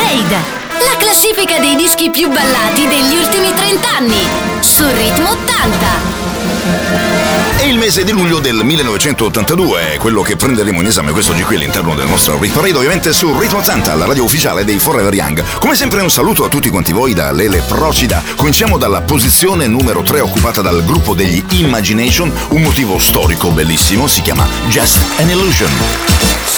Parade, la classifica dei dischi più ballati degli ultimi 30 anni, su Ritmo 80. È il mese di luglio del 1982, quello che prenderemo in esame quest'oggi qui all'interno del nostro Hit Parade, ovviamente su Ritmo 80, la radio ufficiale dei Forever Young. Come sempre un saluto a tutti quanti voi da Lele Procida. Cominciamo dalla posizione numero 3 occupata dal gruppo degli Imagination, un motivo storico bellissimo, si chiama Just an Illusion.